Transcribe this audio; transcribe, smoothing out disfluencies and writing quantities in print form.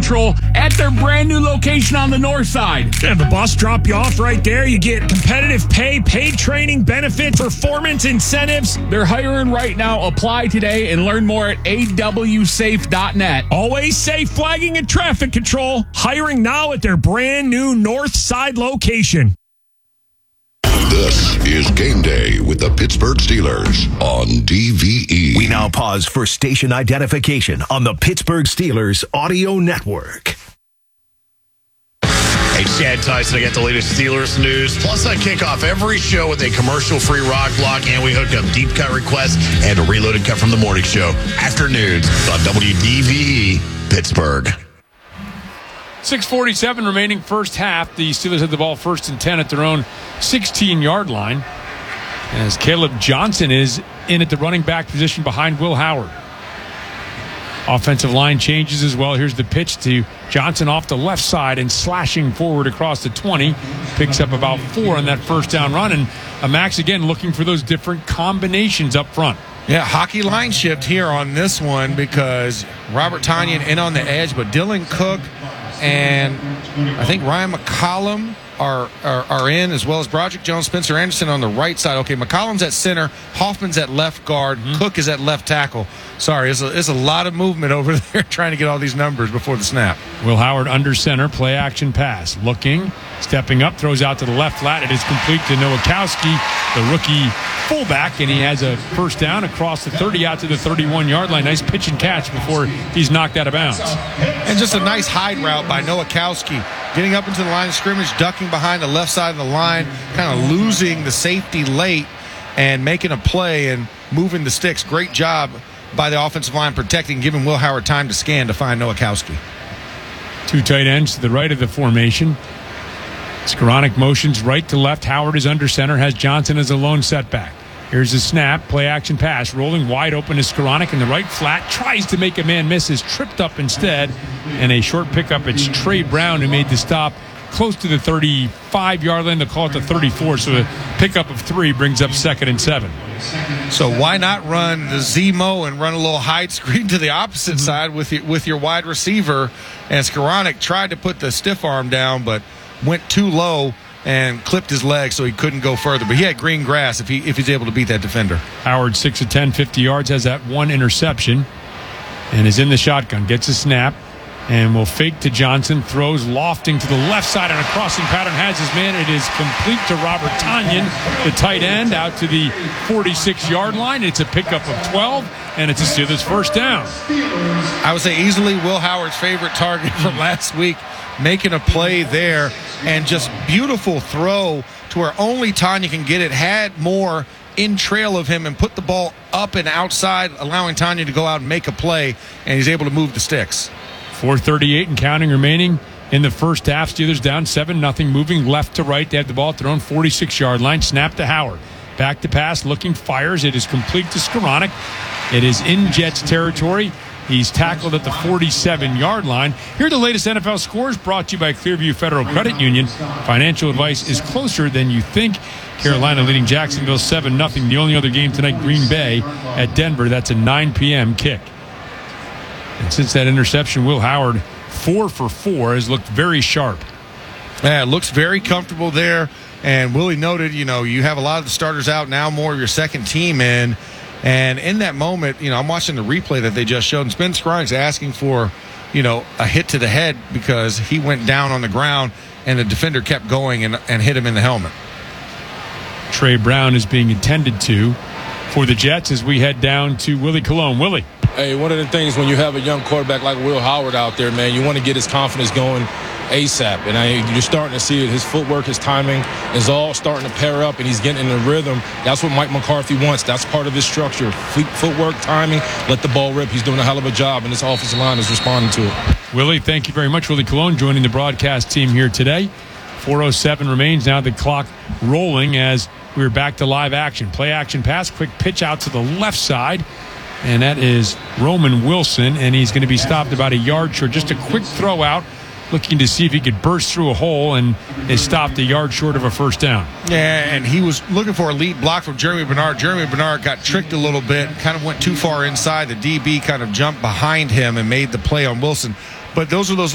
control at their brand new location on the north side. Yeah, the bus drop you off right there. You get competitive pay, paid training, benefits, performance incentives. They're hiring right now. Apply today and learn more at awsafe.net. Always safe flagging and traffic control. Hiring now at their brand new north side location. This is Game Day with the Pittsburgh Steelers on DVE. We now pause for station identification on the Pittsburgh Steelers audio network. Hey, Chad Tyson, I got the latest Steelers news. Plus, I kick off every show with a commercial-free rock block, and we hook up deep cut requests and a reloaded cut from the morning show. Afternoons on WDVE Pittsburgh. 6:47 remaining first half. The Steelers had the ball 1st and 10 at their own 16-yard line as Caleb Johnson is in at the running back position behind Will Howard. Offensive line changes as well. Here's the pitch to Johnson off the left side and slashing forward across the 20. Picks up about 4 on that first down run. And Max again looking for those different combinations up front. Yeah, hockey line shift here on this one because Robert Tonyan in on the edge, but Dylan Cook and I think Ryan McCollum are in, as well as Broderick Jones, Spencer Anderson on the right side. Okay, McCollum's at center, Hoffman's at left guard, Cook is at left tackle. Sorry, there's a lot of movement over there trying to get all these numbers before the snap. Will Howard under center, play action pass. Looking, stepping up, throws out to the left flat. It is complete to Nowakowski, the rookie fullback, and he has a first down across the 30 out to the 31-yard line. Nice pitch and catch before he's knocked out of bounds. And just a nice hide route by Nowakowski, getting up into the line of scrimmage, ducking behind the left side of the line, kind of losing the safety late and making a play and moving the sticks. Great job by the offensive line protecting, giving Will Howard time to scan to find Nowakowski. 2 tight ends to the right of the formation. Skoranek motions right to left. Howard is under center, has Johnson as a lone setback. Here's a snap, play action pass, rolling wide open to Skoranek in the right flat, tries to make a man miss, is tripped up instead, and a short pickup. It's Trey Brown who made the stop close to the 35-yard line. They'll call it the 34, so a pickup of 3 brings up 2nd and 7. So why not run the Zemo and run a little hide screen to the opposite side with your wide receiver? And Skoranek tried to put the stiff arm down, but went too low and clipped his leg so he couldn't go further. But he had green grass if he's able to beat that defender. Howard 6 of 10, 50 yards, has that 1 interception and is in the shotgun. Gets a snap and will fake to Johnson. Throws lofting to the left side on a crossing pattern. Has his man. It is complete to Robert Tonyan, the tight end, out to the 46-yard line. It's a pickup of 12, and it's a Steelers first down. I would say easily Will Howard's favorite target from last week, making a play there, and just beautiful throw to where only Tonyan can get it. Had more in trail of him and put the ball up and outside, allowing Tonyan to go out and make a play, and he's able to move the sticks. 4:38 and counting remaining in the first half. Steelers down 7-0, moving left to right. They have the ball at their own 46-yard line. Snap to Howard. Back to pass, looking, fires. It is complete to Skoranek. It is in Jets territory. He's tackled at the 47-yard line. Here are the latest NFL scores brought to you by Clearview Federal Credit Union. Financial advice is closer than you think. Carolina leading Jacksonville 7-0. The only other game tonight, Green Bay at Denver. That's a 9 p.m. kick. And since that interception, Will Howard, 4 for 4, has looked very sharp. Yeah, it looks very comfortable there. And Willie noted, you have a lot of the starters out now, more of your second team in. And in that moment, I'm watching the replay that they just showed, and Spencer Skoranek's asking for, a hit to the head because he went down on the ground and the defender kept going and hit him in the helmet. Trey Brown is being attended to for the Jets as we head down to Willie Colon. Willie. Hey, one of the things when you have a young quarterback like Will Howard out there, man, you want to get his confidence going ASAP. And you're starting to see it. His footwork, his timing is all starting to pair up, and he's getting in the rhythm. That's what Mike McCarthy wants. That's part of his structure. Footwork, timing, let the ball rip. He's doing a hell of a job, and this offensive line is responding to it. Willie, thank you very much. Willie Colon joining the broadcast team here today. 4:07 remains now. The clock rolling as we're back to live action. Play action pass, quick pitch out to the left side. And that is Roman Wilson, and he's going to be stopped about a yard short. Just a quick throw out, looking to see if he could burst through a hole, and is stopped a yard short of a first down. Yeah, and he was looking for a lead block from Jeremy Bernard. Jeremy Bernard got tricked a little bit, kind of went too far inside. The DB kind of jumped behind him and made the play on Wilson. But those are those